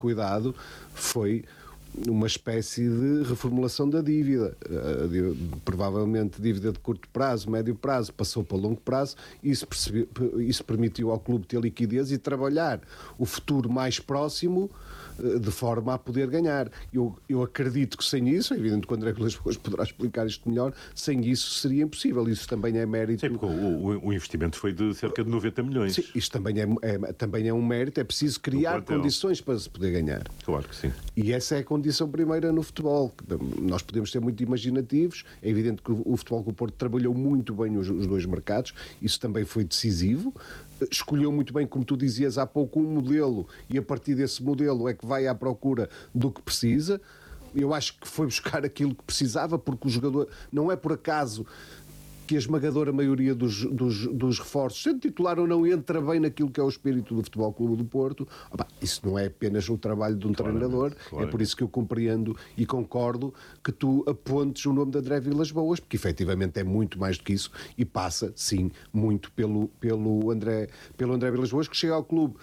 cuidado foi uma espécie de reformulação da dívida, provavelmente dívida de curto prazo, médio prazo, passou para longo prazo, e isso permitiu ao clube ter liquidez e trabalhar o futuro mais próximo de forma a poder ganhar. Eu acredito que sem isso, é evidente que o André Vilas Boas poderá explicar isto melhor, sem isso seria impossível. Isso também é mérito. Sim, porque o investimento foi de cerca de 90 milhões. Sim, isto também é um mérito, é preciso criar condições para se poder ganhar. Claro que sim. E essa é a condição primeira no futebol. Nós podemos ser muito imaginativos, é evidente que o Futebol Clube do Porto trabalhou muito bem os dois mercados, isso também foi decisivo, escolheu muito bem, como tu dizias há pouco, um modelo, e a partir desse modelo é que vai à procura do que precisa. Eu acho que foi buscar aquilo que precisava, porque o jogador, não é por acaso que a esmagadora maioria dos reforços, sendo titular ou não, entra bem naquilo que é o espírito do Futebol Clube do Porto. Isso não é apenas o trabalho de um treinador, é por isso que eu compreendo e concordo que tu apontes o nome de André Vilas Boas, porque efetivamente é muito mais do que isso e passa, sim, muito pelo André Vilas Boas, que chega ao clube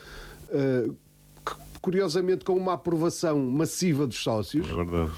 curiosamente com uma aprovação massiva dos sócios. É verdade.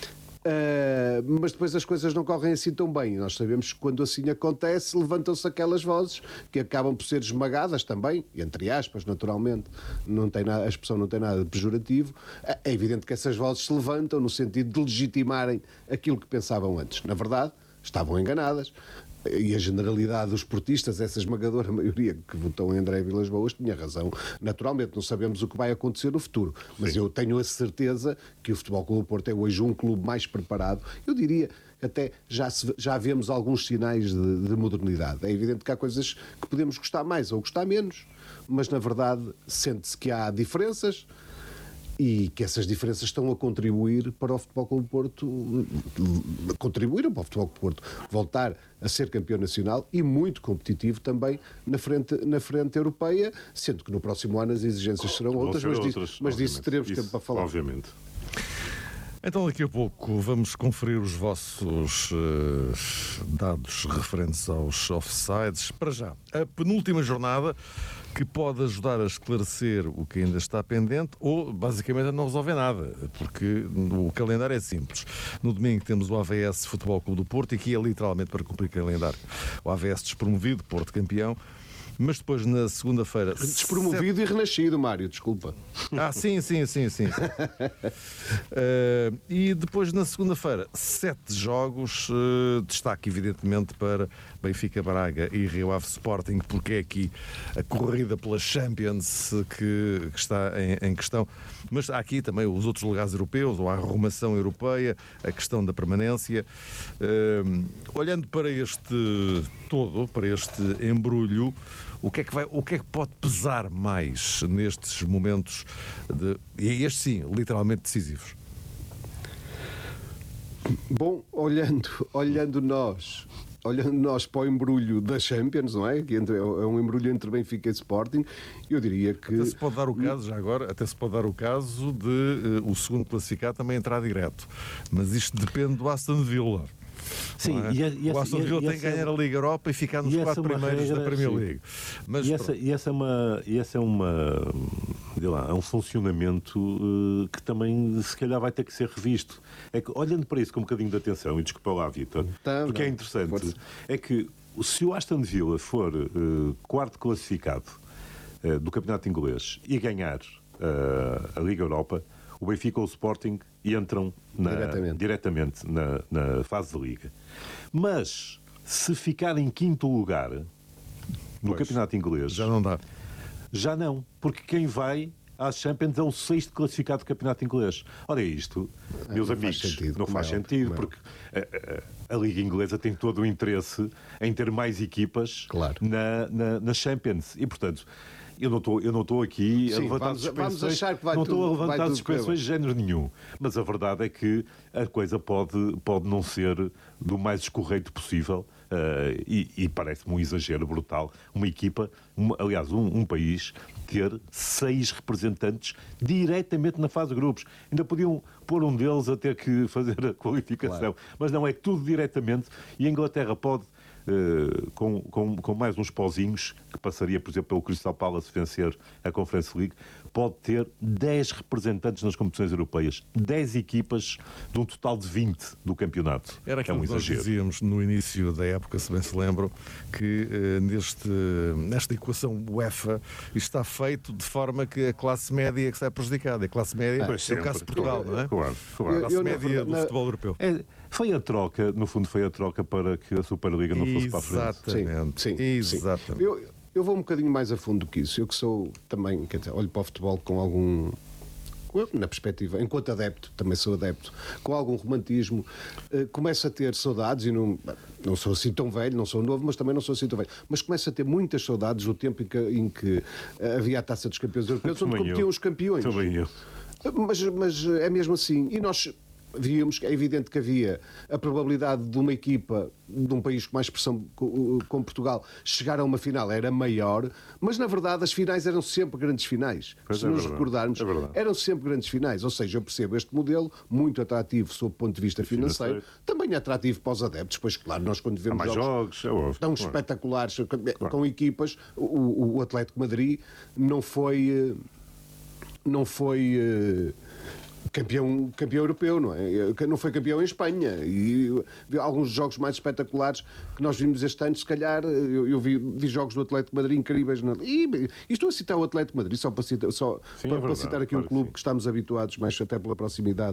Mas depois as coisas não correm assim tão bem. Nós sabemos que quando assim acontece, levantam-se aquelas vozes que acabam por ser esmagadas também, entre aspas, naturalmente. A expressão não tem nada de pejorativo. É evidente que essas vozes se levantam no sentido de legitimarem aquilo que pensavam antes. Na verdade, estavam enganadas. E a generalidade dos portistas, essa esmagadora maioria que votou em André Vilas Boas, tinha razão. Naturalmente, não sabemos o que vai acontecer no futuro, mas eu tenho a certeza que o Futebol Clube do Porto é hoje um clube mais preparado. Eu diria, até já vemos alguns sinais de modernidade. É evidente que há coisas que podemos gostar mais ou gostar menos, mas na verdade sente-se que há diferenças, e que essas diferenças estão a contribuir para o Futebol Clube do Porto, contribuíram para o Futebol Clube do Porto voltar a ser campeão nacional e muito competitivo também na frente europeia, sendo que no próximo ano as exigências serão outras, mas disso teremos tempo para falar. Obviamente. Então daqui a pouco vamos conferir os vossos dados referentes aos offsides. Para já, a penúltima jornada que pode ajudar a esclarecer o que ainda está pendente ou basicamente a não resolver nada, porque o calendário é simples. No domingo temos o AVS Futebol Clube do Porto, e aqui é literalmente para cumprir calendário. O AVS despromovido, Porto campeão. Mas depois, na segunda-feira... Despromovido e renascido, Mário, desculpa. Sim. E depois, na segunda-feira, 7 jogos. Destaque, evidentemente, para Benfica, Braga e Rio Ave Sporting, porque é aqui a corrida pela Champions que está em questão. Mas há aqui também os outros lugares europeus, ou a arrumação europeia, a questão da permanência. Olhando para este todo, para este embrulho, o que é que pode pesar mais nestes momentos e estes sim, literalmente decisivos? Bom, olhando nós para o embrulho da Champions, não é? Que é um embrulho entre Benfica e Sporting, eu diria que... Até se pode dar o caso, já agora, de o segundo classificado também entrar direto. Mas isto depende do Aston Villa. Sim, é? O Aston Villa tem que ganhar a Liga Europa e ficar nos 4 primeiros da Premier League. Mas, esse é um funcionamento que também se calhar vai ter que ser revisto. É que, olhando para isso com um bocadinho de atenção, e desculpa lá, Vítor, porque é interessante, é que se o Aston Villa for quarto classificado do campeonato inglês e ganhar a Liga Europa, o Benfica ou o Sporting entram diretamente na fase de Liga. Mas, se ficar em quinto lugar no campeonato inglês... Já não dá. Já não, porque quem vai às Champions é o 6º classificado do campeonato inglês. Ora, isto, meus amigos, não faz sentido, porque a Liga Inglesa tem todo o interesse em ter mais equipas na Champions. E, portanto... Eu não estou aqui a levantar suspensões de género nenhum. Mas a verdade é que a coisa pode não ser do mais escorreito possível e parece-me um exagero brutal. Uma equipa, um país, ter 6 representantes diretamente na fase de grupos. Ainda podiam pôr um deles a ter que fazer a qualificação. Mas não, é tudo diretamente. E a Inglaterra pode... com mais uns pozinhos, que passaria, por exemplo, pelo Crystal Palace vencer a Conference League, pode ter 10 representantes nas competições europeias. 10 equipas de um total de 20 do campeonato. Era aquilo que nós dizíamos no início da época, se bem se lembram, que nesta equação UEFA está feito de forma que a classe média é que sai prejudicada. A classe média é o caso de Portugal, não é? Claro. A classe média do futebol europeu. Foi a troca, no fundo foi a troca para que a Superliga não fosse para a frente. Exatamente. Sim. Exatamente. Eu vou um bocadinho mais a fundo do que isso. Eu que sou também, quer dizer, olho para o futebol com algum... na perspectiva, enquanto adepto, também sou adepto, com algum romantismo, começo a ter saudades, e não sou assim tão velho, não sou novo, mas também não sou assim tão velho, mas começo a ter muitas saudades do tempo em que havia a Taça dos Campeões Europeus, onde competiam os campeões. Também eu. Mas é mesmo assim. E nós víamos que é evidente que havia a probabilidade de uma equipa de um país com mais expressão como Portugal chegar a uma final era maior, mas na verdade as finais eram sempre grandes finais. Se nos recordarmos, eram sempre grandes finais. Ou seja, eu percebo este modelo muito atrativo sob o ponto de vista financeiro, também atrativo para os adeptos. Pois, claro, nós quando vemos jogos tão espetaculares com equipas, o Atlético Madrid não foi campeão europeu, não é? Não foi campeão em Espanha. E alguns jogos mais espetaculares que nós vimos este ano, se calhar, eu vi jogos do Atlético de Madrid incríveis. E estou a citar o Atlético de Madrid só para citar aqui um clube que estamos habituados, mais até pela proximidade,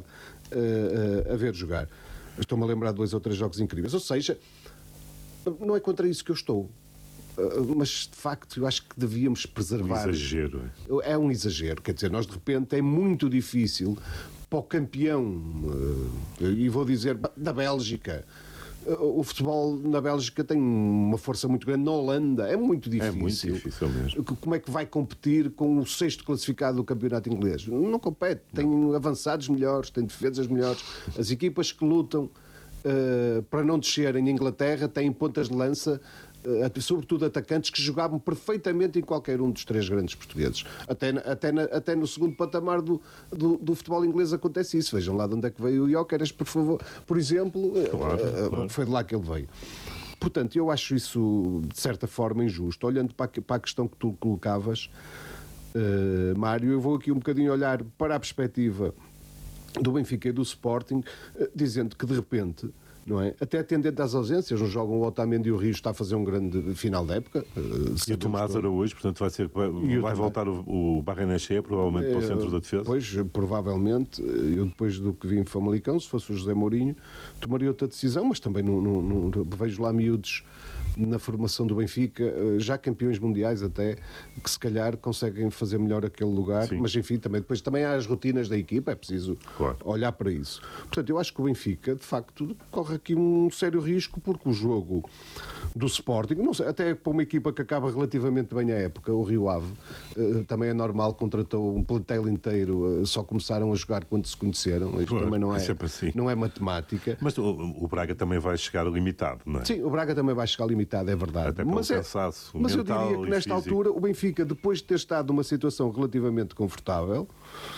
a ver jogar. Estou-me a lembrar de 2 ou 3 jogos incríveis. Ou seja, não é contra isso que eu estou. Mas de facto eu acho que devíamos preservar. Um exagero. É um exagero, quer dizer, nós de repente é muito difícil para o campeão, e vou dizer da Bélgica. O futebol na Bélgica tem uma força muito grande, na Holanda é muito difícil. É muito difícil mesmo. Como é que vai competir com o 6º classificado do campeonato inglês? Não compete, tem avançados melhores, tem defesas melhores. As equipas que lutam para não descerem em Inglaterra têm pontas de lança, sobretudo atacantes que jogavam perfeitamente em qualquer um dos 3 grandes portugueses. Até no segundo patamar do futebol inglês acontece isso. Vejam lá de onde é que veio o Gyökeres, por exemplo. Claro. Foi de lá que ele veio. Portanto, eu acho isso de certa forma injusto. Olhando para a questão que tu colocavas, Mário, eu vou aqui um bocadinho olhar para a perspectiva do Benfica e do Sporting, dizendo que de repente, não é? Até atendendo às ausências, não jogam o Otamendi e o Rio, está a fazer um grande final da época. E o Tomás Araújo, portanto vai voltar o Barrenechea, provavelmente para o centro da defesa. Pois, provavelmente, eu depois do que vi em Famalicão, se fosse o José Mourinho, tomaria outra decisão, mas também não vejo lá miúdos na formação do Benfica, já campeões mundiais até, que se calhar conseguem fazer melhor aquele lugar. Sim. Mas enfim, também há as rotinas da equipa, é preciso olhar para isso. Portanto, eu acho que o Benfica, de facto, corre aqui um sério risco, porque o jogo do Sporting, não sei, até para uma equipa que acaba relativamente bem a época, o Rio Ave, também é normal, contratou um plantel inteiro, só começaram a jogar quando se conheceram. Isto também não é matemática. Mas o Braga também vai chegar limitado, não é? Sim, o Braga também vai chegar limitado, é verdade. Até mas eu diria que nesta altura o Benfica, depois de ter estado numa situação relativamente confortável,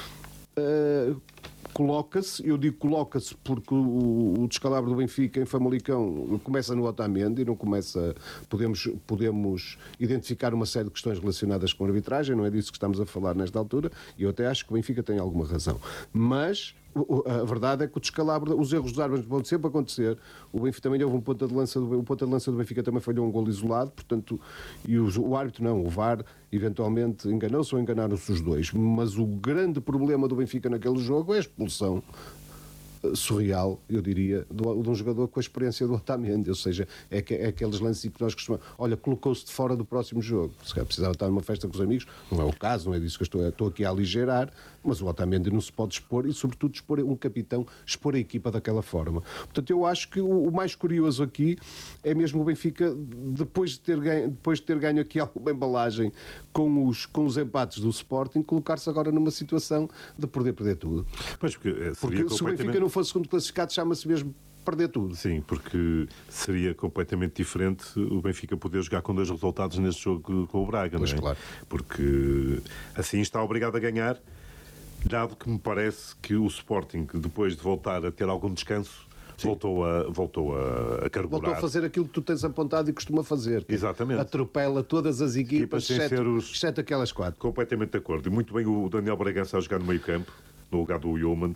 coloca-se porque o descalabro do Benfica em Famalicão começa no Otamendi, não começa. Podemos identificar uma série de questões relacionadas com a arbitragem, não é disso que estamos a falar nesta altura, e eu até acho que o Benfica tem alguma razão. Mas a verdade é que o descalabro, os erros dos árbitros vão sempre acontecer. O Benfica também houve um ponta de lança do Benfica também falhou um golo isolado, portanto, e o árbitro não, o VAR eventualmente enganou-se ou enganaram-se os dois. Mas o grande problema do Benfica naquele jogo é a expulsão surreal, eu diria, de um jogador com a experiência do Otamendi, ou seja, é aqueles lances que nós costumamos, olha, colocou-se de fora do próximo jogo, se calhar precisava estar numa festa com os amigos, não é o caso, não é disso que eu estou aqui a aligeirar, mas o Otamendi não se pode expor, e sobretudo expor um capitão, expor a equipa daquela forma. Portanto, eu acho que o mais curioso aqui é mesmo o Benfica, depois de ter ganho aqui alguma embalagem com os empates do Sporting, colocar-se agora numa situação de perder tudo. Pois, porque se o Benfica não fosse segundo classificado, chama-se mesmo perder tudo. Sim, porque seria completamente diferente o Benfica poder jogar com 2 resultados neste jogo com o Braga, pois, não é? Claro. Porque assim está obrigado a ganhar, dado que me parece que o Sporting, depois de voltar a ter algum descanso, voltou a carburar. Voltou a fazer aquilo que tu tens apontado e costuma fazer. Exatamente. Atropela todas as equipas, exceto aquelas 4. Completamente de acordo. E muito bem o Daniel Bragança a jogar no meio campo, no lugar do Yeoman.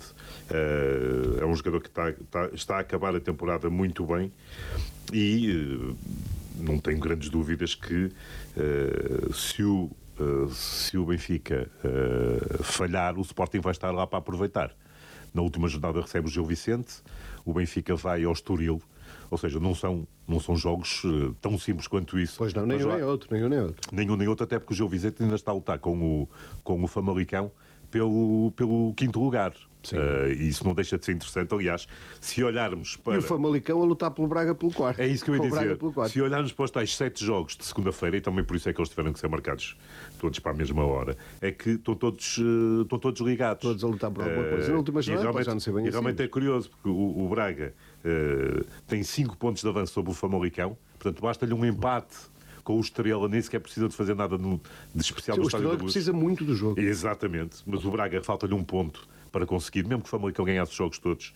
É um jogador que está a acabar a temporada muito bem e não tenho grandes dúvidas que se o Benfica falhar, o Sporting vai estar lá para aproveitar. Na última jornada recebe o Gil Vicente, o Benfica vai ao Estoril, ou seja, não são jogos tão simples quanto isso. Pois não, nenhum nem outro. Nenhum nem outro, até porque o Gil Vicente ainda está a lutar com o Famalicão pelo 5º lugar. E isso não deixa de ser interessante. Aliás, se olharmos para... E o Famalicão a lutar pelo Braga pelo 4º. É isso que eu ia dizer. Se olharmos para os tais 7 jogos de segunda-feira, e também por isso é que eles tiveram que ser marcados todos para a mesma hora, é que estão todos ligados. Todos a lutar por alguma coisa. Na última jornada já não sei bem assim. Realmente é curioso, porque o Braga tem 5 pontos de avanço sobre o Famalicão, portanto basta-lhe um empate com o Estrela, nem sequer precisa de fazer nada de especial no Estádio da Luz. O Estrela precisa muito do jogo. Exatamente, mas o Braga falta-lhe um ponto para conseguir, mesmo que o Famalicão ganhasse os jogos todos,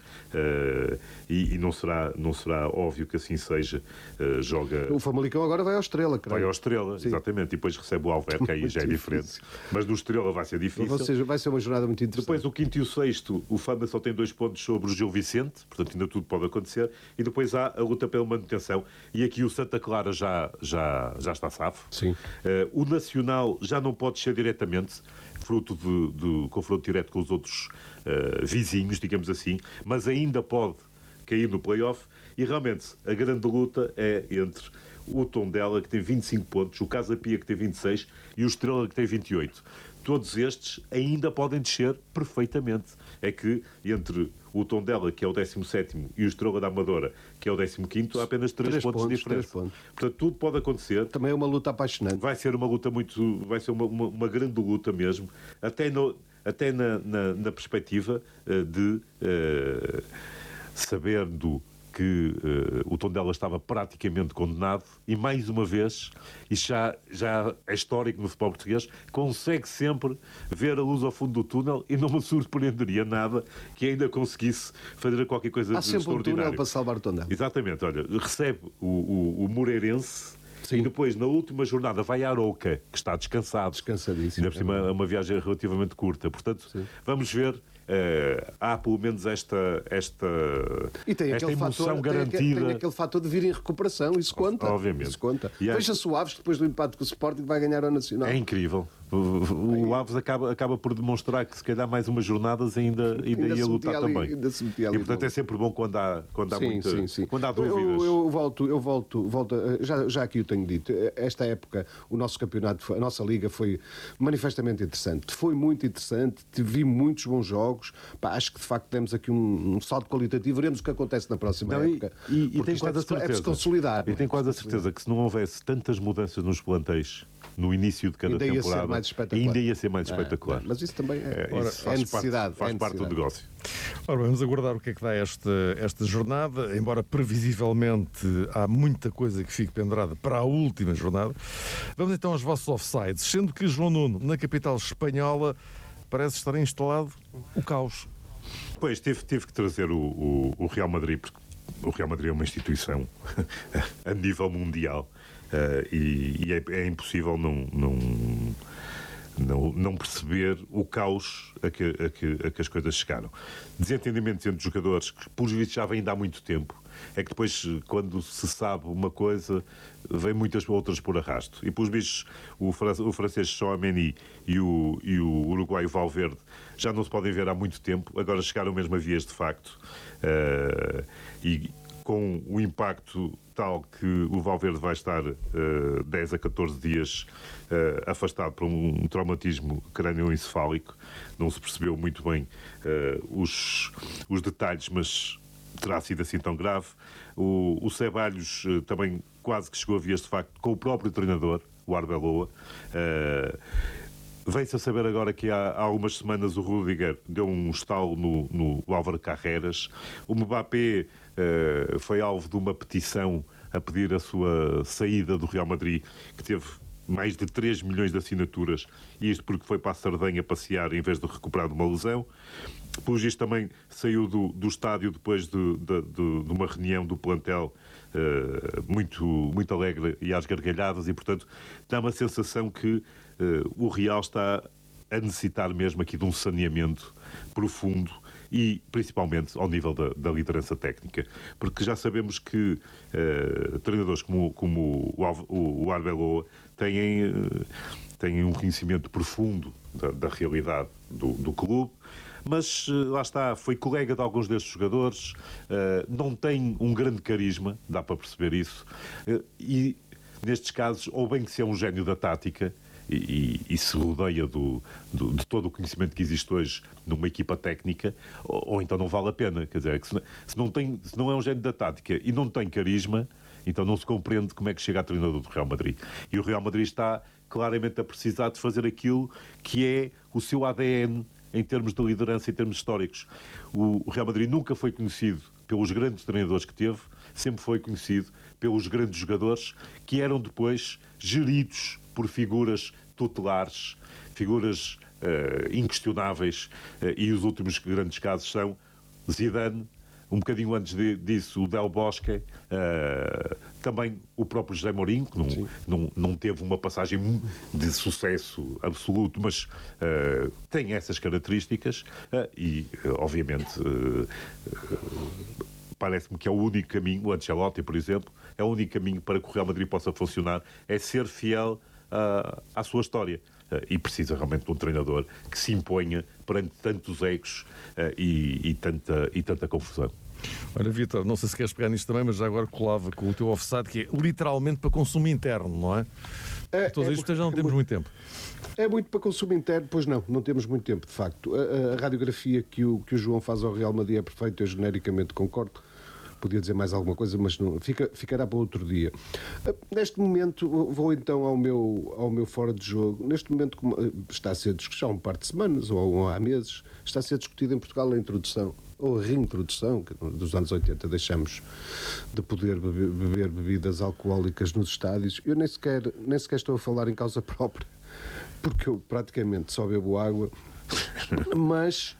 e não será óbvio que assim seja, joga... O Famalicão agora vai ao Estrela, creio. Vai ao Estrela, sim. Exatamente, e depois recebe o Alverca, aí já é diferente. Mas no Estrela vai ser difícil. Ou seja, vai ser uma jornada muito interessante. Depois o 5º e o 6º, o Fama só tem 2 pontos sobre o Gil Vicente, portanto ainda tudo pode acontecer, e depois há a luta pela manutenção, e aqui o Santa Clara já está safo. Sim. O Nacional já não pode ser diretamente, fruto do confronto direto com os outros vizinhos, digamos assim, mas ainda pode cair no play-off, e realmente a grande luta é entre o Tondela, que tem 25 pontos, o Casa Pia, que tem 26, e o Estrela, que tem 28. Todos estes ainda podem descer perfeitamente. É que entre o Tondela, que é o 17º, e o Estrela da Amadora, que é o 15º, há apenas 3 pontos de diferença. Portanto, tudo pode acontecer. Também é uma luta apaixonante. Vai ser uma luta vai ser uma grande luta mesmo, até na perspectiva de sabendo que o Tondela estava praticamente condenado e, mais uma vez, isto já é histórico no futebol português, consegue sempre ver a luz ao fundo do túnel, e não me surpreenderia nada que ainda conseguisse fazer qualquer coisa de extraordinário. Há sempre um túnel para salvar o Tondela. Exatamente, olha, recebe o Moreirense. Sim. E depois, na última jornada, vai a Arouca, que está descansado. Descansadíssimo. Ainda por cima é uma viagem relativamente curta. Portanto, vamos ver. Há pelo menos esta e tem esta emoção fator, garantida. Tem aquele fator de vir em recuperação, isso conta. Obviamente. Isso conta. Veja-se o Aves, depois do empate com o Sporting, vai ganhar ao Nacional. É incrível. O Aves acaba por demonstrar que se calhar mais umas jornadas ainda ia lutar também. E portanto é sempre bom quando há quando há dúvidas. Eu volto já aqui eu tenho dito, esta época o nosso campeonato, a nossa liga foi manifestamente interessante. Foi muito interessante, vi muitos bons jogos. Acho que de facto temos aqui um salto qualitativo. Veremos o que acontece na próxima época. E tenho quase a certeza. É de se consolidar. E tenho quase a certeza que se não houvesse tantas mudanças nos plantéis no início de cada temporada, ainda ia ser mais espetacular. Mas isso também é necessidade. Faz parte do negócio. Ora, vamos aguardar o que é que dá esta jornada, embora previsivelmente há muita coisa que fique pendurada para a última jornada. Vamos então aos vossos offsides, sendo que João Nuno, na capital espanhola, parece estar instalado o caos. Pois, tive que trazer o Real Madrid, porque o Real Madrid é uma instituição a nível mundial, e é impossível não perceber o caos a que as coisas chegaram. Desentendimentos entre jogadores que, por vistos, já vêm de há muito tempo. É que depois, quando se sabe uma coisa, vem muitas outras por arrasto. E, pelos bichos, o francês Tchouaméni e o uruguaio Valverde já não se podem ver há muito tempo. Agora chegaram mesmo a vias de facto. E com o impacto tal que o Valverde vai estar 10 a 14 dias afastado por um traumatismo crânioencefálico. Não se percebeu muito bem os detalhes, mas terá sido assim tão grave. O Ceballos também quase que chegou a vias de facto com o próprio treinador, o Arbeloa. Vem-se a saber agora que há algumas semanas o Rüdiger deu um estalo no Álvaro Carreras. O Mbappé foi alvo de uma petição a pedir a sua saída do Real Madrid, que teve mais de 3 milhões de assinaturas, e isto porque foi para a Sardenha passear em vez de recuperar de uma lesão. Pelo visto também saiu do estádio depois de uma reunião do plantel muito alegre e às gargalhadas, e portanto dá uma sensação que o Real está a necessitar mesmo aqui de um saneamento profundo, e principalmente ao nível da liderança técnica, porque já sabemos que treinadores como o Arbeloa têm um conhecimento profundo da realidade do clube, mas lá está, foi colega de alguns destes jogadores, não tem um grande carisma, dá para perceber isso, e nestes casos ou bem que ser um gênio da tática e se rodeia de todo o conhecimento que existe hoje numa equipa técnica, ou então não vale a pena. Quer dizer, se não é um gênio da tática e não tem carisma, então não se compreende como é que chega a treinador do Real Madrid. E o Real Madrid está claramente a precisar de fazer aquilo que é o seu ADN em termos de liderança, em termos históricos. O Real Madrid nunca foi conhecido pelos grandes treinadores que teve, sempre foi conhecido pelos grandes jogadores que eram depois geridos por figuras tutelares, figuras inquestionáveis, e os últimos grandes casos são Zidane, um bocadinho antes disso o Del Bosque, também o próprio José Mourinho, que não teve uma passagem de sucesso absoluto, mas tem essas características, e obviamente parece-me que é o único caminho, o Ancelotti, por exemplo, é o único caminho para que o Real Madrid possa funcionar, é ser fiel à sua história. E precisa realmente de um treinador que se imponha perante tantos egos e tanta confusão. Olha, Vítor, não sei se queres pegar nisto também, mas já agora colava com o teu offside, que é literalmente para consumo interno, não é? Todos isto já não temos muito tempo. É muito para consumo interno, pois não temos muito tempo, de facto. A radiografia que o João faz ao Real Madrid é perfeita, eu genericamente concordo. Podia dizer mais alguma coisa, mas não, ficará para outro dia. Neste momento, vou então ao meu fora de jogo. Neste momento está a ser discutido, há um par de semanas ou há meses, está a ser discutido em Portugal a introdução, ou a reintrodução, que dos anos 80 deixamos de poder beber bebidas alcoólicas nos estádios. Eu nem sequer estou a falar em causa própria, porque eu praticamente só bebo água, mas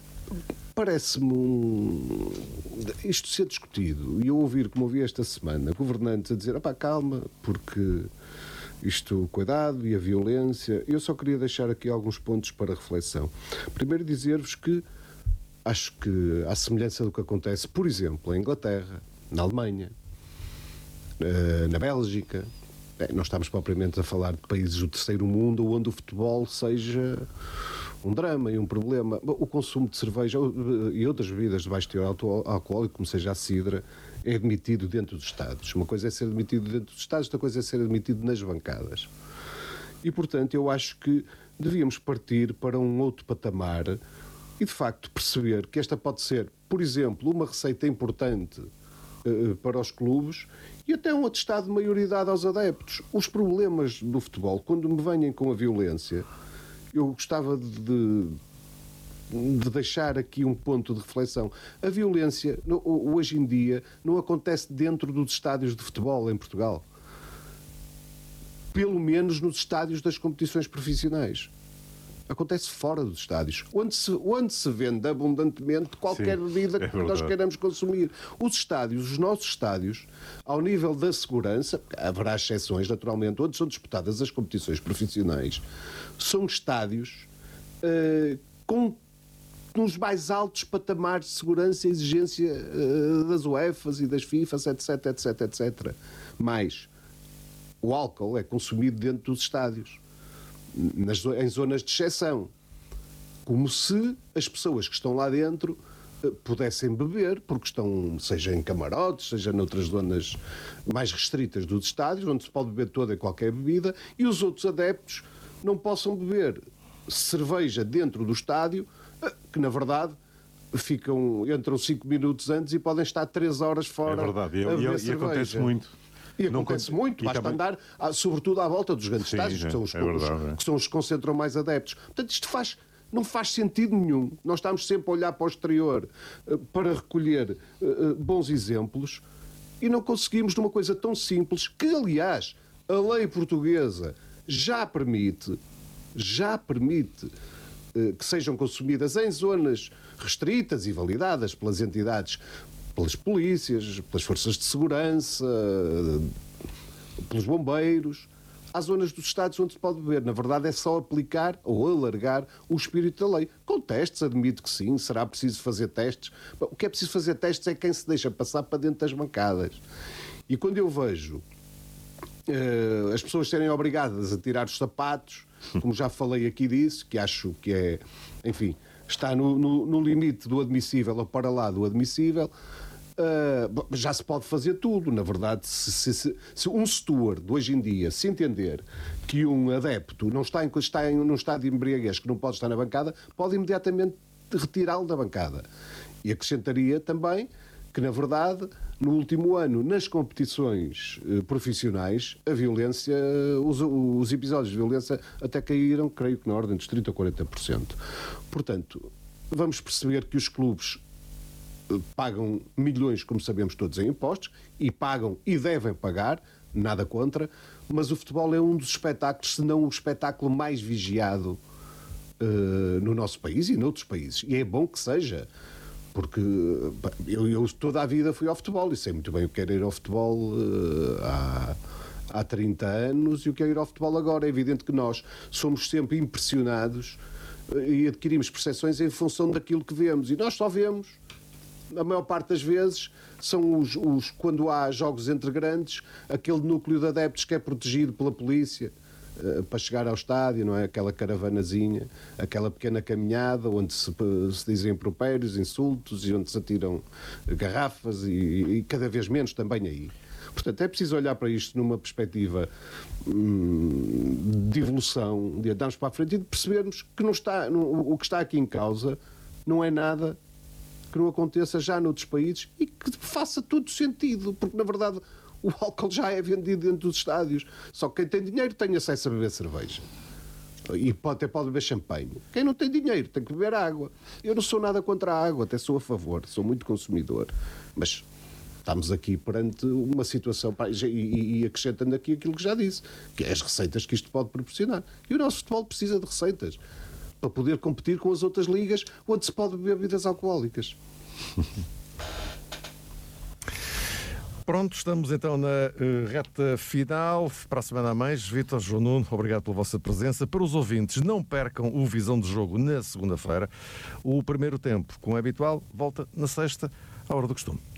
parece-me isto ser discutido, e eu ouvir, como ouvi esta semana, governantes a dizer, calma, porque isto, cuidado, e a violência. Eu só queria deixar aqui alguns pontos para reflexão. Primeiro, dizer-vos que acho que, à semelhança do que acontece, por exemplo, em Inglaterra, na Alemanha, na Bélgica, não estamos propriamente a falar de países do terceiro mundo onde o futebol seja um drama e um problema. O consumo de cerveja e outras bebidas de baixo teor alcoólico, como seja a cidra, é admitido dentro dos estádios. Uma coisa é ser admitido dentro dos estádios, outra coisa é ser admitido nas bancadas. E, portanto, eu acho que devíamos partir para um outro patamar e, de facto, perceber que esta pode ser, por exemplo, uma receita importante para os clubes e até um atestado de maioridade aos adeptos. Os problemas do futebol, quando me venham com a violência, eu gostava de deixar aqui um ponto de reflexão. A violência, hoje em dia, não acontece dentro dos estádios de futebol em Portugal. Pelo menos nos estádios das competições profissionais. Acontece fora dos estádios, onde se vende abundantemente qualquer bebida que nós queiramos consumir. Os nossos estádios, ao nível da segurança, haverá exceções, naturalmente, onde são disputadas as competições profissionais, são estádios com nos mais altos patamares de segurança e exigência das UEFAs e das FIFAs, etc, etc, etc. Mas o álcool é consumido dentro dos estádios, em zonas de exceção, como se as pessoas que estão lá dentro pudessem beber, porque estão, seja em camarotes, seja noutras zonas mais restritas dos estádios, onde se pode beber toda e qualquer bebida, e os outros adeptos não possam beber cerveja dentro do estádio, que na verdade entram 5 minutos antes e podem estar 3 horas fora. É verdade, a beber e acontece muito. E acontece muito, basta andar, sobretudo à volta dos grandes estádios, que são os que concentram mais adeptos. Portanto, isto não faz sentido nenhum. Nós estamos sempre a olhar para o exterior para recolher bons exemplos e não conseguimos numa coisa tão simples que, aliás, a lei portuguesa já permite que sejam consumidas em zonas restritas e validadas pelas entidades, pelas polícias, pelas forças de segurança, pelos bombeiros. Há zonas dos Estados onde se pode beber. Na verdade, é só aplicar ou alargar o espírito da lei. Com testes, admito que sim. Será preciso fazer testes? O que é preciso fazer testes é quem se deixa passar para dentro das bancadas. E quando eu vejo as pessoas serem obrigadas a tirar os sapatos, como já falei aqui disso, que acho que é, enfim, está no limite do admissível ou para lá do admissível, já se pode fazer tudo. Na verdade, se um steward hoje em dia se entender que um adepto não está num estado de embriaguez que não pode estar na bancada, pode imediatamente retirá-lo da bancada. E acrescentaria também que, na verdade, no último ano, nas competições profissionais, a violência, os episódios de violência até caíram, creio que na ordem dos 30% ou 40%. Portanto, vamos perceber que os clubes pagam milhões, como sabemos todos, em impostos, e pagam e devem pagar, nada contra, mas o futebol é um dos espetáculos, se não o espetáculo mais vigiado no nosso país e noutros países. E é bom que seja, porque eu toda a vida fui ao futebol e sei muito bem o que era ir ao futebol há 30 anos e o que é ir ao futebol agora. É evidente que nós somos sempre impressionados e adquirimos percepções em função daquilo que vemos, e nós só vemos, a maior parte das vezes, são quando há jogos entre grandes, aquele núcleo de adeptos que é protegido pela polícia para chegar ao estádio, não é? Aquela caravanazinha, aquela pequena caminhada onde se dizem impropérios, insultos e onde se atiram garrafas e cada vez menos também aí. Portanto, é preciso olhar para isto numa perspectiva de evolução, de andarmos para a frente e de percebermos que o que está aqui em causa não é nada que não aconteça já noutros países e que faça todo sentido, porque na verdade o álcool já é vendido dentro dos estádios. Só que quem tem dinheiro tem acesso a beber cerveja. E até pode beber champanhe. Quem não tem dinheiro tem que beber água. Eu não sou nada contra a água, até sou a favor, sou muito consumidor. Mas estamos aqui perante uma situação, e acrescentando aqui aquilo que já disse, que é as receitas que isto pode proporcionar. E o nosso futebol precisa de receitas para poder competir com as outras ligas onde se pode beber bebidas alcoólicas. Pronto, estamos então na reta final. Para a semana a mais, Vítor, João Nuno, obrigado pela vossa presença. Para os ouvintes, não percam o Visão de Jogo na segunda-feira. O primeiro tempo, como é habitual, volta na sexta, à hora do costume.